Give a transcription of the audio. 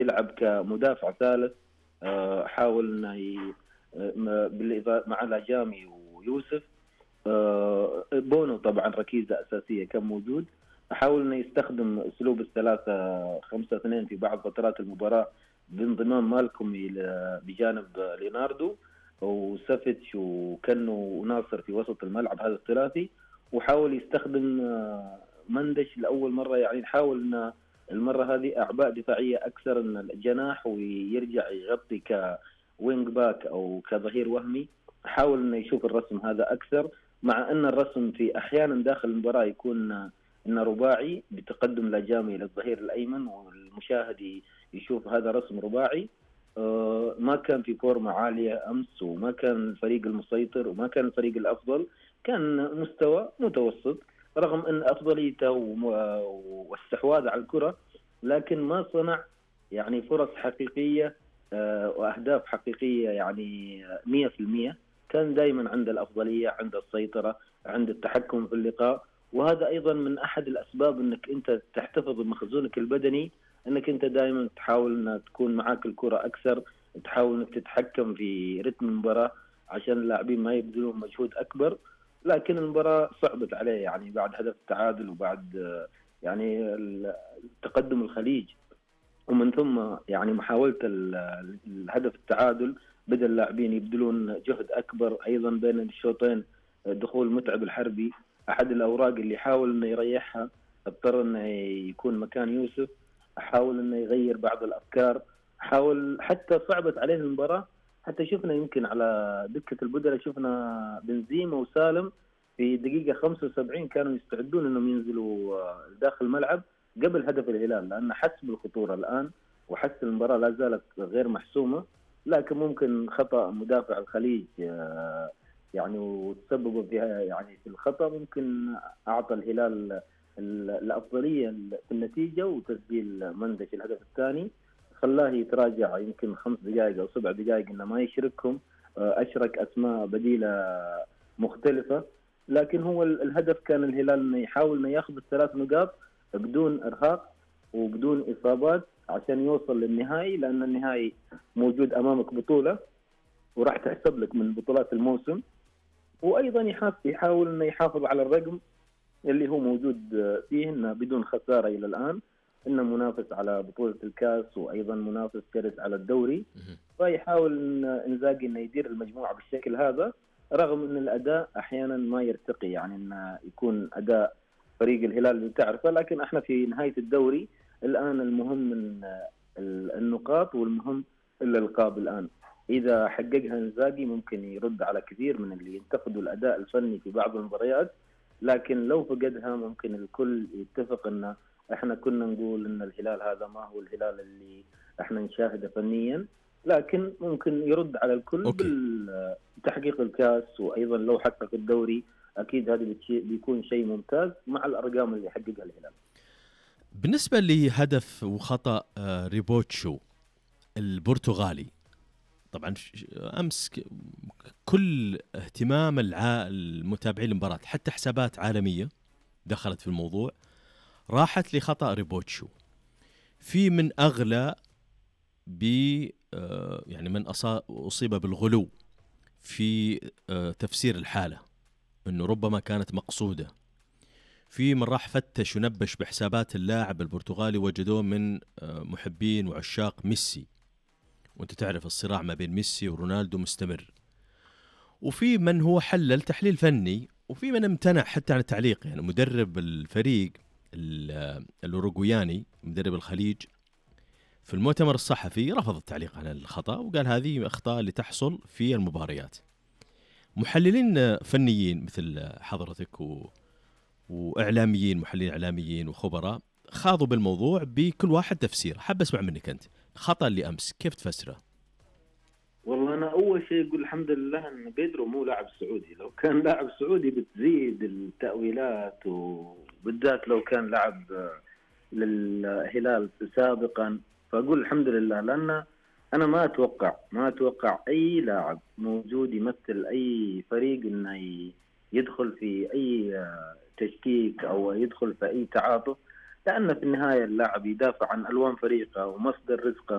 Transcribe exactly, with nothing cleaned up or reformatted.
يلعب كمدافع ثالث. آه، حاول انه ي- آه، بالإضافة مع لاجامي ويوسف. آه، بونو طبعا ركيزة أساسية كان موجود. حاول انه يستخدم اسلوب الثلاثة خمسة اثنين في بعض فترات المباراة بانضمام مالكم إلى بجانب ليناردو وسافيتش وكنو وناصر في وسط الملعب، هذا الثلاثي. وحاول يستخدم آه، مندش لأول مرة، يعني نحاول أن المرة هذه أعباء دفاعية أكثر، أن الجناح ويرجع يغطي كوينج باك أو كظهير وهمي. حاول أنه يشوف الرسم هذا أكثر، مع أن الرسم في أحيانا داخل المباراة يكون آه، إنه رباعي بتقدم لاجامي للظهير الأيمن، والمشاهد يشوف هذا رسم رباعي. آه، ما كان في فورمة عالية أمس، وما كان الفريق المسيطر، وما كان الفريق الأفضل. كان مستوى متوسط رغم أن أفضليته وم- واستحواذ على الكرة، لكن ما صنع يعني فرص حقيقية آه، وأهداف حقيقية يعني مية في المية. كان دائما عند الأفضلية، عند السيطرة، عند التحكم في اللقاء. وهذا أيضا من أحد الأسباب أنك أنت تحتفظ بمخزونك البدني، أنك أنت دائما تحاول أن تكون معاك الكرة أكثر، تحاول أنك تتحكم في رتم المباراة عشان اللاعبين ما يبذلون مجهود أكبر. لكن المباراة صعبت عليه يعني بعد هدف التعادل، وبعد آه، يعني ال- تقدم الخليج، ومن ثم يعني محاولة ال- الهدف التعادل. بدأ اللاعبين يبذلون جهد أكبر أيضا بين الشوطين. دخول متعب الحربي أحد الأوراق اللي حاول أنه يريحها، اضطر أنه يكون مكان يوسف. حاول أنه يغير بعض الأفكار، حاول حتى صعبت عليه المباراة. حتى شفنا يمكن على دكة البدلاء شفنا بنزيما وسالم في دقيقة خمسة وسبعين كانوا يستعدون أنهم ينزلوا آه، داخل الملعب قبل هدف الهلال، لأن حس بالخطورة الآن وحس المباراة لا زالت غير محسومة. لكن ممكن خطأ مدافع الخليج آه، يعني وتسببوا فيها يعني في الخطأ، ممكن أعطى الهلال ال- الأفضلية في النتيجة، وتسجيل مندش الهدف الثاني خلاه يتراجع يمكن خمس دقائق أو سبع دقائق إنه ما يشركهم. آه، أشرك أسماء بديلة مختلفة. لكن هو ال- الهدف كان الهلال إنه يحاول إنه ياخذ الثلاث نقاط بدون إرهاق وبدون إصابات عشان يوصل للنهائي، لأن النهائي موجود أمامك بطولة وراح تحسب لك من بطولات الموسم. وأيضا يحاف- يحاول أنه يحافظ على الرقم اللي هو موجود فيه، انه بدون خساره الى الان، انه منافس على بطوله الكاس وايضا منافس شرس على الدوري. مهم. فيحاول إن انزاجي انه يدير المجموعه بالشكل هذا، رغم ان الاداء احيانا ما يرتقي، يعني انه يكون اداء فريق الهلال اللي تعرفه. لكن احنا في نهايه الدوري الان، المهم من ال- النقاط، والمهم الالقاب الان. اذا حققها انزاجي ممكن يرد على كثير من اللي ينتقدوا الاداء الفني في بعض المباريات، لكن لو فقدها ممكن الكل يتفق ان احنا كنا نقول ان الهلال هذا ما هو الهلال اللي احنا نشاهده فنيا. لكن ممكن يرد على الكل أوكي. بالتحقيق الكاس، وايضا لو حقق الدوري اكيد هذا بتشي- بيكون شيء ممتاز مع الارقام اللي يحققها الهلال. بالنسبة لهدف وخطأ آه، ريبوتشو البرتغالي، طبعا ش- أمس ك- كل اهتمام الع- المتابعين للمباراة، حتى حسابات عالمية دخلت في الموضوع، راحت لخطأ ريبوتشو. في من أغلى ب آه، يعني من أصا- أصيب بالغلو في آه، تفسير الحالة، أنه ربما كانت مقصودة. في من راح فتش ونبش بحسابات اللاعب البرتغالي، وجدوه من آه، محبين وعشاق ميسي، وانت تعرف الصراع ما بين ميسي ورونالدو مستمر. وفي من هو حلل تحليل فني، وفي من امتنع حتى عن التعليق. يعني مدرب الفريق ال- آه، الأوروغوياني، مدرب الخليج، في المؤتمر الصحفي رفض التعليق عن الخطأ، وقال هذه أخطاء اللي تحصل في المباريات. محللين فنيين مثل حضرتك و... وإعلاميين، محللين إعلاميين وخبراء، خاضوا بالموضوع بكل واحد تفسير. حاب أسمع منك أنت، خطأ اللي أمس كيف تفسره؟ والله انا اول شيء اقول الحمد لله ان بيدرو مو لاعب سعودي. لو كان لاعب سعودي بتزيد التأويلات، وبالذات لو كان لاعب آه، للهلال سابقا. فاقول الحمد لله، لان انا ما اتوقع ما اتوقع اي لاعب موجود يمثل اي فريق انه ي- يدخل في اي آه، تشكيك او يدخل في اي تعاطف، لان في النهايه اللاعب يدافع عن الوان فريقه ومصدر رزقه